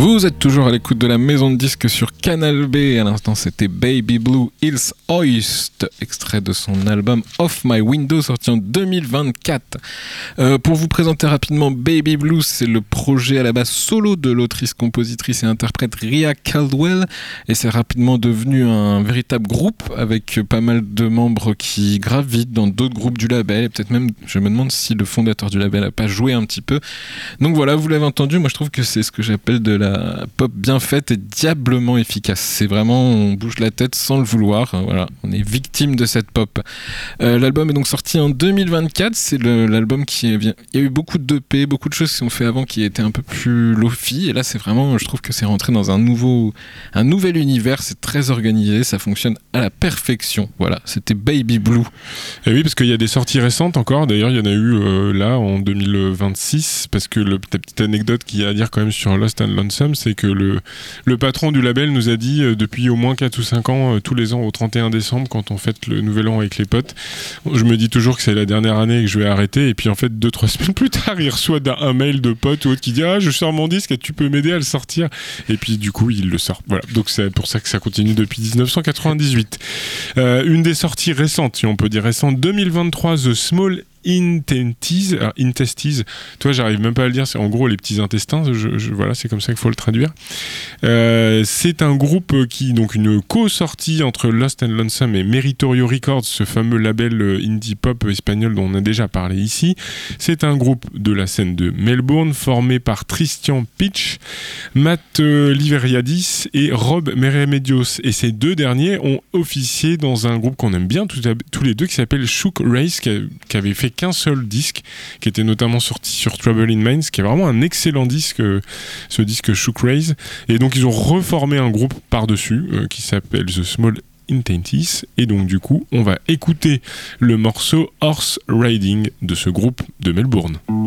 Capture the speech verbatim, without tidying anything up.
Vous êtes toujours à l'écoute de la maison de disques sur Canal B. À l'instant, c'était Baby Blue Hills Hoist, extrait de son album Off My Window, sorti en deux mille vingt-quatre. Euh, pour vous présenter rapidement Baby Blue, c'est le projet à la base solo de l'autrice, compositrice et interprète Ria Caldwell, et c'est rapidement devenu un véritable groupe avec pas mal de membres qui gravitent dans d'autres groupes du label, et peut-être même, je me demande si le fondateur du label n'a pas joué un petit peu. Donc voilà, vous l'avez entendu, moi je trouve que c'est ce que j'appelle de la pop bien faite et diablement efficace. C'est vraiment, on bouge la tête sans le vouloir. Voilà, on est victime de cette pop. Euh, l'album est donc sorti en deux mille vingt-quatre. C'est le, l'album qui est bien. Il y a eu beaucoup d'E P, beaucoup de choses qui sont faites avant qui étaient un peu plus lo-fi. Et là, c'est vraiment, je trouve que c'est rentré dans un nouveau, un nouvel univers. C'est très organisé, ça fonctionne à la perfection. Voilà, c'était Baby Blue. Et oui, parce qu'il y a des sorties récentes encore. D'ailleurs, il y en a eu euh, là en deux mille vingt-six. Parce que le, la petite anecdote qu'il y a à dire quand même sur Lost and Lonesome, c'est que le, le patron du label nous a dit euh, depuis au moins quatre ou cinq ans, euh, tous les ans au trente et un décembre, quand on fête le nouvel an avec les potes, je me dis toujours que c'est la dernière année et que je vais arrêter, et puis en fait deux trois semaines plus tard il reçoit un mail de pote ou autre qui dit ah je sors mon disque, tu peux m'aider à le sortir, et puis du coup il le sort. Voilà, donc c'est pour ça que ça continue depuis dix-neuf cent quatre-vingt-dix-huit. Euh, une des sorties récentes, si on peut dire récente, deux mille vingt-trois, The Small Intestines, ah, intestines, toi j'arrive même pas à le dire, c'est en gros les petits intestins, je, je, voilà, c'est comme ça qu'il faut le traduire. Euh, c'est un groupe qui, donc une co-sortie entre Lost and Lonesome et Meritorio Records, ce fameux label indie pop espagnol dont on a déjà parlé ici. C'est un groupe de la scène de Melbourne formé par Tristan Pitch, Matt euh, Liveriadis et Rob Meremedios, et ces deux derniers ont officié dans un groupe qu'on aime bien tous, tous les deux qui s'appelle Shook Race, qui, a, qui avait fait qu'un seul disque, qui était notamment sorti sur Trouble in Minds, qui est vraiment un excellent disque, ce disque Shook Race. Et donc ils ont reformé un groupe par-dessus euh, qui s'appelle The Small Intestines, et donc du coup on va écouter le morceau Horse Riding de ce groupe de Melbourne.